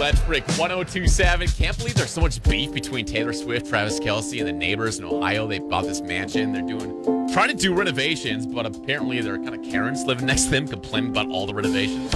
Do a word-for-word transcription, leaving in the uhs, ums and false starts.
Let's Brick one oh two seven. Can't believe there's so much beef between Taylor Swift, Travis Kelce, and the neighbors in Ohio. They bought this mansion. They're doing, trying to do renovations, but apparently they're kind of Karens living next to them, complaining about all the renovations.